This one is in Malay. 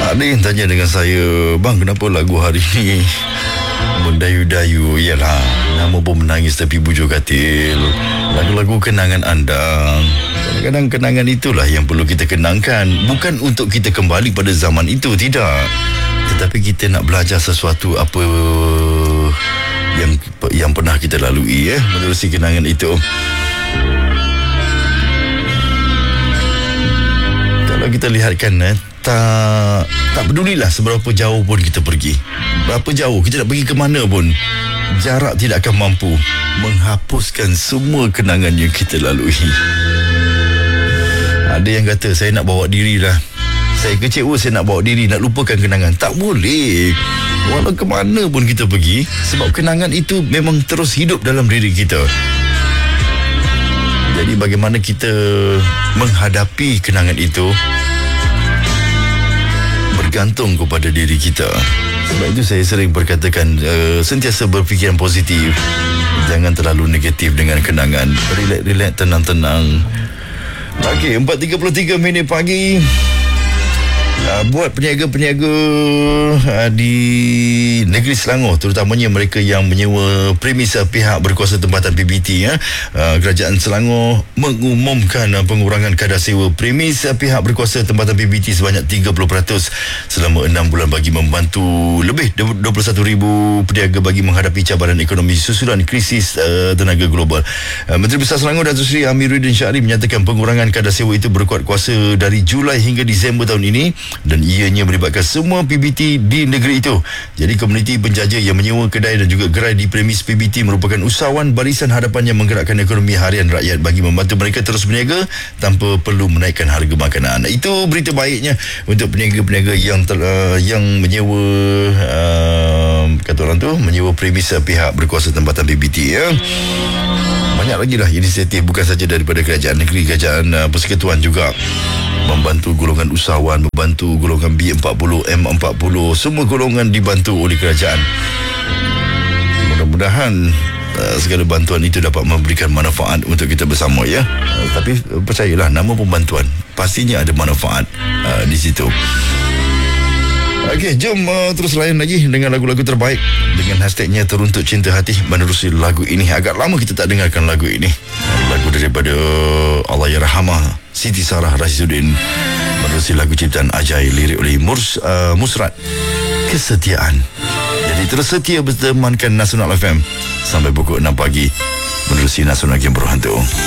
Ada yang tanya dengan saya, bang, kenapa lagu hari ni mendayu-dayu? Yalah, nama pun menangis tapi bujur katil. Lagu-lagu kenangan anda. Kadang-kadang kenangan itulah yang perlu kita kenangkan. Bukan untuk kita kembali pada zaman itu, tidak. Tetapi kita nak belajar sesuatu apa yang pernah kita lalui, menerusi kenangan itu. Kalau kita lihatkan, tak pedulilah seberapa jauh pun kita pergi, berapa jauh kita nak pergi ke mana pun, jarak tidak akan mampu menghapuskan semua kenangan yang kita lalui. Ada yang kata, saya nak bawa diri lah, saya kecewa, saya nak bawa diri, nak lupakan kenangan. Tak boleh. Walau ke mana pun kita pergi, sebab kenangan itu memang terus hidup dalam diri kita. Jadi bagaimana kita menghadapi kenangan itu bergantung kepada diri kita. Sebab itu saya sering berkatakan, sentiasa berfikiran positif, jangan terlalu negatif dengan kenangan. Relax, tenang-tenang. Okey, 4.33 pagi. Buat peniaga-peniaga di negeri Selangor, terutamanya mereka yang menyewa premis pihak berkuasa tempatan PBT, Kerajaan Selangor mengumumkan pengurangan kadar sewa premis pihak berkuasa tempatan PBT sebanyak 30% selama 6 bulan bagi membantu lebih 21,000 peniaga bagi menghadapi cabaran ekonomi susulan krisis tenaga global. Menteri Besar Selangor Datuk Seri Amiruddin Syahri menyatakan pengurangan kadar sewa itu berkuat kuasa dari Julai hingga Disember tahun ini, dan ianya melibatkan semua PBT di negeri itu. Jadi komuniti penjaja yang menyewa kedai dan juga gerai di premis PBT merupakan usahawan barisan hadapan yang menggerakkan ekonomi harian rakyat bagi membantu mereka terus berniaga tanpa perlu menaikkan harga makanan. Itu berita baiknya untuk peniaga-peniaga yang menyewa kata orang tu, menyewa premis pihak berkuasa tempatan PBT, Banyak lagi lah inisiatif, bukan saja daripada kerajaan negeri, kerajaan persekutuan juga membantu golongan usahawan, membantu golongan B40, M40, semua golongan dibantu oleh kerajaan. Mudah-mudahan segala bantuan itu dapat memberikan manfaat untuk kita bersama, tapi percayalah, nama pembantuan pastinya ada manfaat di situ. Okey, jom terus layan lagi dengan lagu-lagu terbaik dengan hashtagnya Teruntuk Cinta Hati. Menerusi lagu ini, agak lama kita tak dengarkan lagu ini. Lagu daripada Allahyarhamah Siti Sarah Rashidin, menerusi lagu ciptaan Ajai, lirik oleh Musrat, Kesetiaan. Jadi terus setia bertemankan Nasional FM sampai pukul 6 pagi menerusi Nasional Game Berhantu.